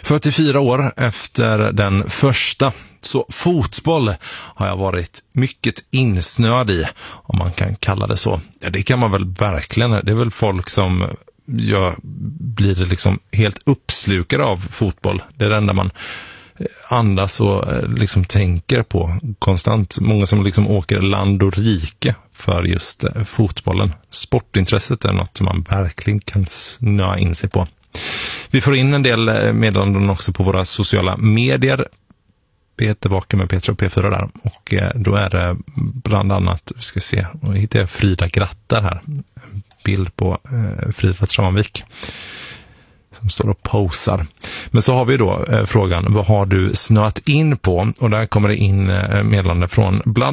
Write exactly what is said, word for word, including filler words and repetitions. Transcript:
fyrtiofyra år efter den första. Så fotboll har jag varit mycket insnöad i, om man kan kalla det så. Ja, det kan man väl verkligen. Det är väl folk som jag blir liksom helt uppslukade av fotboll. Det är det enda man andas och liksom tänker på konstant. Många som liksom åker land och rike för just fotbollen. Sportintresset är något man verkligen kan snöa in sig på. Vi får in en del meddelanden också på våra sociala medier. Vi heter Vaken med Petra och P fyra där. Och då är det bland annat, vi ska se, och hittar jag Frida Grattar här. En bild på eh, Frida Tranvik som står och posar. Men så har vi då eh, frågan, vad har du snöat in på? Och där kommer det in eh, meddelande från bland